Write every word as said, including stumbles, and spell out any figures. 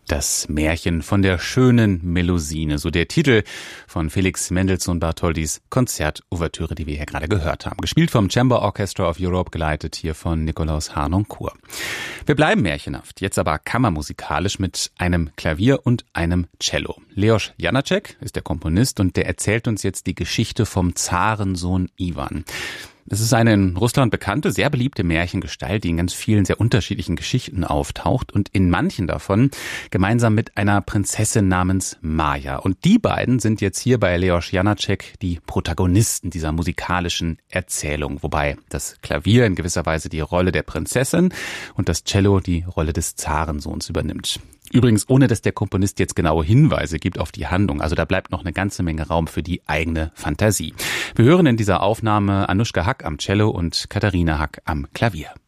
Das Märchen von der schönen Melusine, so der Titel von Felix Mendelssohn Bartholdys Konzertouvertüre, die wir hier gerade gehört haben. Gespielt vom Chamber Orchestra of Europe, geleitet hier von Nikolaus Harnoncourt. Wir bleiben märchenhaft, jetzt aber kammermusikalisch mit einem Klavier und einem Cello. Leos Janáček ist der Komponist und der erzählt uns jetzt die Geschichte vom Zarensohn Iwan. Es ist eine in Russland bekannte, sehr beliebte Märchengestalt, die in ganz vielen sehr unterschiedlichen Geschichten auftaucht und in manchen davon gemeinsam mit einer Prinzessin namens Maja. Und die beiden sind jetzt hier bei Leos Janáček die Protagonisten dieser musikalischen Erzählung, wobei das Klavier in gewisser Weise die Rolle der Prinzessin und das Cello die Rolle des Zarensohns übernimmt. Übrigens, ohne dass der Komponist jetzt genaue Hinweise gibt auf die Handlung. Also da bleibt noch eine ganze Menge Raum für die eigene Fantasie. Wir hören in dieser Aufnahme Anuschka Hack am Cello und Katharina Hack am Klavier.